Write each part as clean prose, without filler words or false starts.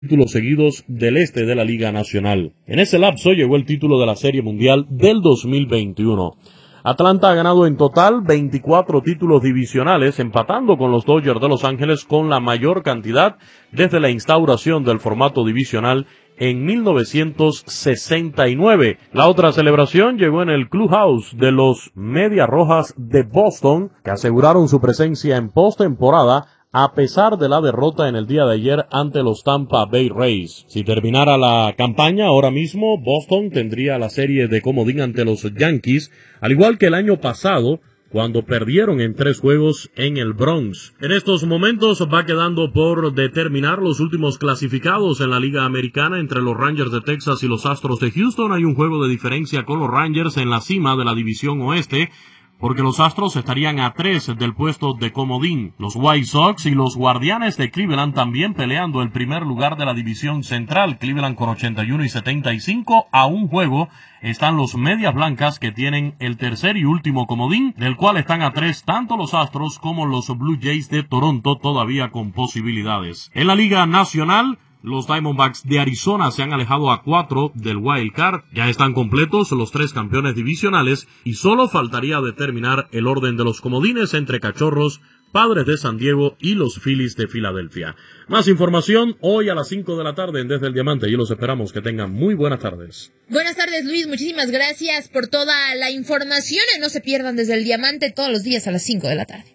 títulos seguidos del este de la Liga Nacional. En ese lapso llegó el título de la Serie Mundial del 2021. Atlanta ha ganado en total 24 títulos divisionales, empatando con los Dodgers de Los Ángeles con la mayor cantidad desde la instauración del formato divisional en 1969. La otra celebración llegó en el Clubhouse de los Medias Rojas de Boston, que aseguraron su presencia en postemporada a pesar de la derrota en el día de ayer ante los Tampa Bay Rays. Si terminara la campaña ahora mismo, Boston tendría la serie de comodín ante los Yankees, al igual que el año pasado, cuando perdieron en 3 juegos en el Bronx. En estos momentos va quedando por determinar los últimos clasificados en la Liga Americana entre los Rangers de Texas y los Astros de Houston. Hay un juego de diferencia con los Rangers en la cima de la división oeste, porque los Astros estarían a 3 del puesto de comodín. Los White Sox y los Guardianes de Cleveland también peleando el primer lugar de la división central. Cleveland con 81 y 75 a un juego. Están los Medias Blancas, que tienen el tercer y último comodín, del cual están a 3 tanto los Astros como los Blue Jays de Toronto, todavía con posibilidades. En la Liga Nacional, los Diamondbacks de Arizona se han alejado a 4 del Wild Card. Ya están completos los 3 campeones divisionales y solo faltaría determinar el orden de los comodines entre Cachorros, Padres de San Diego y los Phillies de Filadelfia. Más información hoy a las 5 de la tarde en Desde el Diamante, y los esperamos que tengan muy buenas tardes. Buenas tardes, Luis, muchísimas gracias por toda la información. No se pierdan Desde el Diamante todos los días a las 5 de la tarde.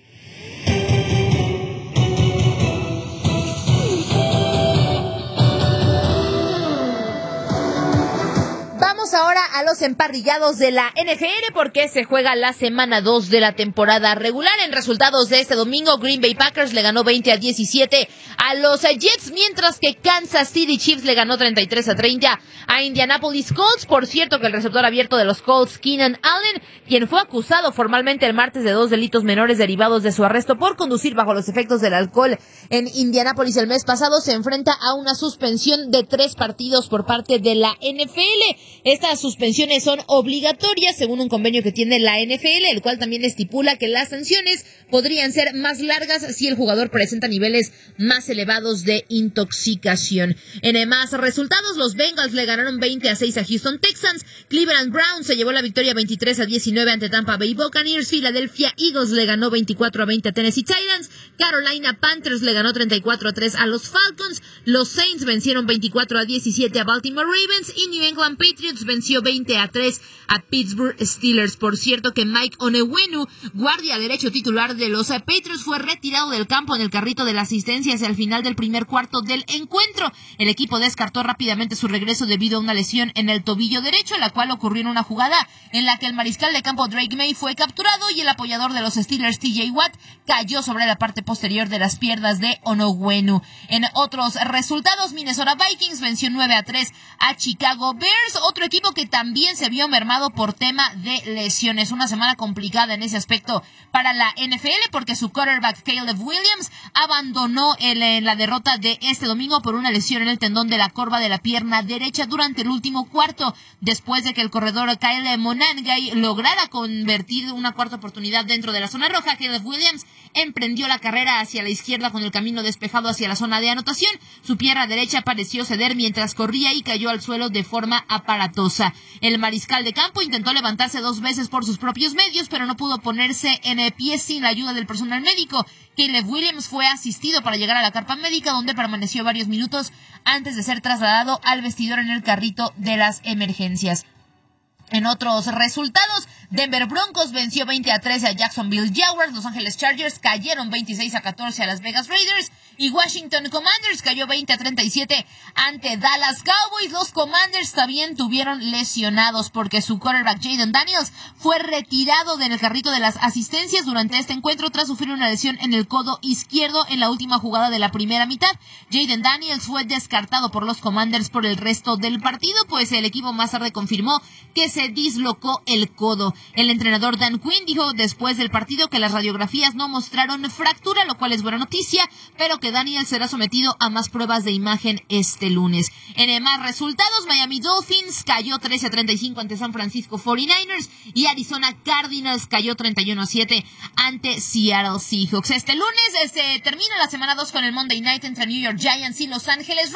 Ahora a los emparrillados de la NFL, porque se juega la semana 2 de la temporada regular. En resultados de este domingo, Green Bay Packers le ganó 20-17 a los Jets, mientras que Kansas City Chiefs le ganó 33-30 a Indianapolis Colts. Por cierto, que el receptor abierto de los Colts, Keenan Allen, quien fue acusado formalmente el martes de 2 delitos menores derivados de su arresto por conducir bajo los efectos del alcohol en Indianapolis el mes pasado, se enfrenta a una suspensión de 3 partidos por parte de la NFL. Estas suspensiones son obligatorias según un convenio que tiene la NFL, el cual también estipula que las sanciones podrían ser más largas si el jugador presenta niveles más elevados de intoxicación. En más resultados, los Bengals le ganaron 20-6 a Houston Texans, Cleveland Browns se llevó la victoria 23-19 ante Tampa Bay Buccaneers, Philadelphia Eagles le ganó 24-20 a Tennessee Titans, Carolina Panthers le ganó 34-3 a los Falcons, los Saints vencieron 24-17 a Baltimore Ravens y New England Patriots venció 20-3 a Pittsburgh Steelers. Por cierto que Mike Onwenu, guardia derecho titular de los Patriots, fue retirado del campo en el carrito de la asistencia hacia el final del primer cuarto del encuentro. El equipo descartó rápidamente su regreso debido a una lesión en el tobillo derecho, la cual ocurrió en una jugada en la que el mariscal de campo Drake May fue capturado y el apoyador de los Steelers, TJ Watt, cayó sobre la parte posterior de las piernas de Onwenu. En otros resultados, Minnesota Vikings venció 9-3 a Chicago Bears, otro equipo que también se vio mermado por tema de lesiones. Una semana complicada en ese aspecto para la NFL, porque su quarterback Caleb Williams abandonó la derrota de este domingo por una lesión en el tendón de la corva de la pierna derecha durante el último cuarto, después de que el corredor Kyle Monangai lograra convertir una cuarta oportunidad dentro de la zona roja. Caleb Williams emprendió la carrera hacia la izquierda con el camino despejado hacia la zona de anotación. Su pierna derecha pareció ceder mientras corría y cayó al suelo de forma aparatosa. El mariscal de campo intentó levantarse 2 veces por sus propios medios, pero no pudo ponerse en pie sin la ayuda del personal médico. Caleb Williams fue asistido para llegar a la carpa médica, donde permaneció varios minutos antes de ser trasladado al vestidor en el carrito de las emergencias. En otros resultados, Denver Broncos venció 20-13 a Jacksonville Jaguars, Los Ángeles Chargers cayeron 26-14 a Las Vegas Raiders y Washington Commanders cayó 20-37 ante Dallas Cowboys. Los Commanders también tuvieron lesionados porque su quarterback Jayden Daniels fue retirado del carrito de las asistencias durante este encuentro tras sufrir una lesión en el codo izquierdo en la última jugada de la primera mitad. Jayden Daniels fue descartado por los Commanders por el resto del partido, pues el equipo más tarde confirmó que se dislocó el codo. El entrenador Dan Quinn dijo después del partido que las radiografías no mostraron fractura, lo cual es buena noticia, pero que Daniel será sometido a más pruebas de imagen este lunes. En más resultados, Miami Dolphins cayó 13-35 ante San Francisco 49ers y Arizona Cardinals cayó 31-7 ante Seattle Seahawks. Este lunes se termina la semana 2 con el Monday Night entre New York Giants y Los Ángeles